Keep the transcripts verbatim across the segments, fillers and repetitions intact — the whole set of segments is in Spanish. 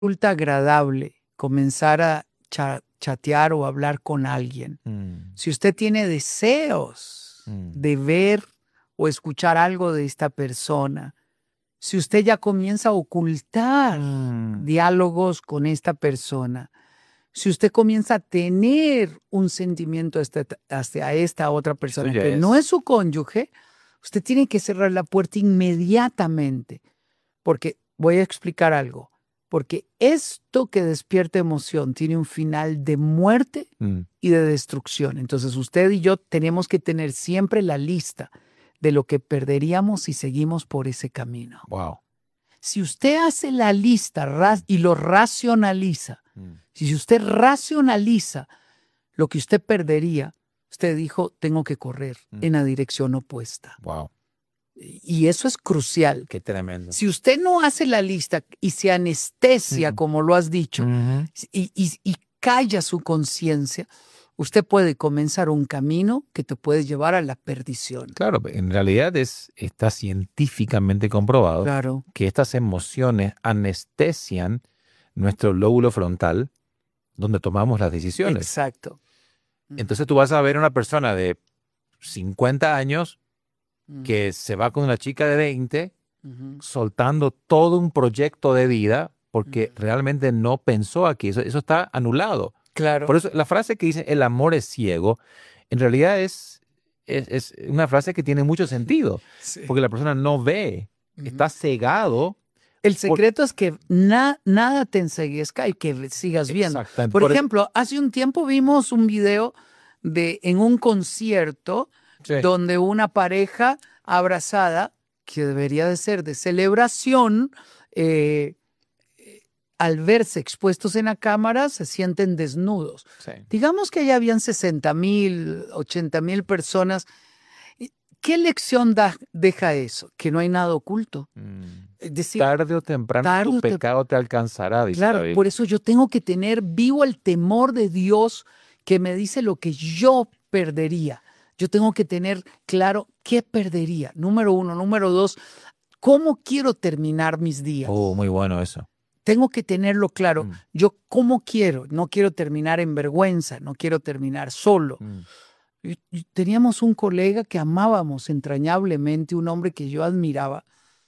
resulta agradable comenzar a cha- chatear o hablar con alguien, Mm. si usted tiene deseos Mm. de ver o escuchar algo de esta persona, si usted ya comienza a ocultar Mm. diálogos con esta persona, si usted comienza a tener un sentimiento hacia, hacia esta otra persona ya que es. no es su cónyuge, usted tiene que cerrar la puerta inmediatamente. Porque voy a explicar algo. Porque esto que despierta emoción tiene un final de muerte Mm. y de destrucción. Entonces usted y yo tenemos que tener siempre la lista de lo que perderíamos si seguimos por ese camino. Wow. Si usted hace la lista ra- y lo racionaliza, Mm. si usted racionaliza lo que usted perdería, usted dijo, tengo que correr Mm. en la dirección opuesta. Wow. Y eso es crucial. Qué tremendo. Si usted no hace la lista y se anestesia, Mm. como lo has dicho, Ujú. y, y- y calla su conciencia, usted puede comenzar un camino que te puede llevar a la perdición. Claro, en realidad es, está científicamente comprobado Claro. que estas emociones anestesian nuestro lóbulo frontal, donde tomamos las decisiones. Exacto. Entonces tú vas a ver a una persona de cincuenta años Mm. que se va con una chica de veinte, Ujú. soltando todo un proyecto de vida porque Ujú. realmente no pensó aquí. Eso, eso está anulado. Claro. Por eso la frase que dice el amor es ciego, en realidad es, es, es una frase que tiene mucho sentido, Sí. porque la persona no ve, Ujú. está cegado. El secreto es que na- nada te enseguezca y que sigas viendo. Exactamente. Por Por- ejemplo, hace un tiempo vimos un video de en un concierto Sí. donde una pareja abrazada, que debería de ser de celebración, eh, eh, al verse expuestos en la cámara, se sienten desnudos. Sí. Digamos que ya habían sesenta mil, ochenta mil personas. ¿Qué lección da, deja eso? Que no hay nada oculto. Mm. Es decir, Tarde o temprano tarde tu o tem- pecado te alcanzará, dice la claro, Biblia. por eso yo tengo que tener vivo el temor de Dios que me dice lo que yo perdería. Yo tengo que tener claro qué perdería. Número uno. Número dos, ¿cómo quiero terminar mis días? Oh, muy bueno eso. Tengo que tenerlo claro. Mm. Yo cómo quiero. No quiero terminar en vergüenza. No quiero terminar solo. Mm. Y- y teníamos un colega que amábamos entrañablemente, un hombre que yo admiraba.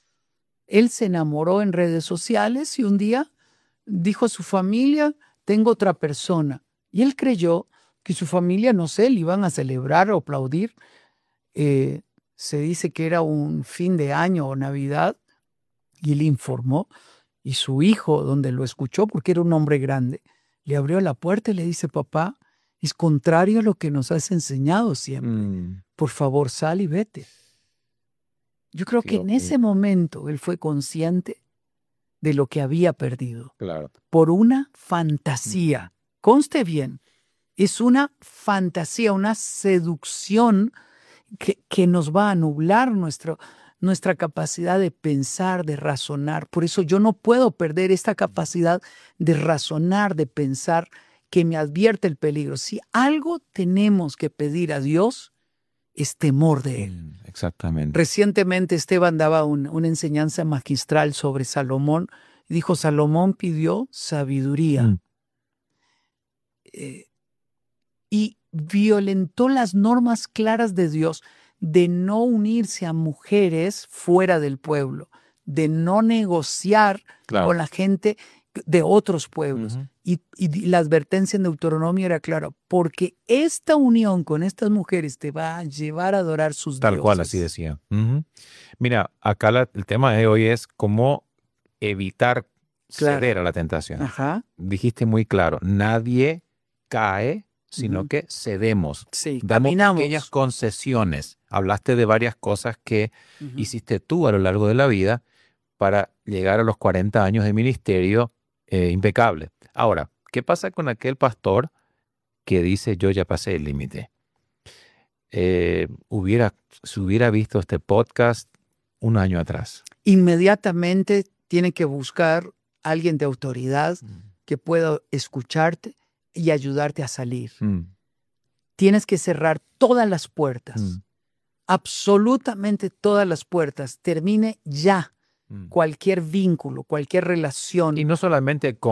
Él se enamoró en redes sociales y un día dijo a su familia, tengo otra persona. Y él creyó que su familia, no sé, le iban a celebrar o aplaudir. Eh, se dice que era un fin de año o Navidad y él informó. Y su hijo, donde lo escuchó, porque era un hombre grande, le abrió la puerta y le dice, papá, es contrario a lo que nos has enseñado siempre. Mm. Por favor, sal y vete. Yo creo que Dios en mío. ese momento él fue consciente de lo que había perdido Claro. por una fantasía. Conste bien, es una fantasía, una seducción que, que nos va a nublar nuestro, nuestra capacidad de pensar, de razonar. Por eso yo no puedo perder esta capacidad de razonar, de pensar, que me advierte el peligro. Si algo tenemos que pedir a Dios, es temor de Él. Mm, exactamente. Recientemente Esteban daba un- una enseñanza magistral sobre Salomón. Dijo, Salomón pidió sabiduría. Mm. eh, y violentó las normas claras de Dios de no unirse a mujeres fuera del pueblo, de no negociar Claro. con la gente de otros pueblos. Ujú. y, y la advertencia en Deuteronomio era clara, porque esta unión con estas mujeres te va a llevar a adorar sus Tal dioses. cual, así decía. Ujú. Mira, acá la- el tema de hoy es cómo evitar Claro. ceder a la tentación. Ajá, Dijiste muy claro, nadie cae, sino Ujú. que cedemos. sí, Damos caminamos. pequeñas concesiones. Hablaste de varias cosas que Ujú. hiciste tú a lo largo de la vida para llegar a los cuarenta años de ministerio eh, impecable. Ahora, ¿qué pasa con aquel pastor que dice yo ya pasé el límite? Eh, hubiera, si hubiera visto este podcast un año atrás. Inmediatamente tiene que buscar a alguien de autoridad que pueda escucharte y ayudarte a salir. Mm, Tienes que cerrar todas las puertas, mm, absolutamente todas las puertas. Termine ya Mm. cualquier vínculo, cualquier relación. Y no solamente con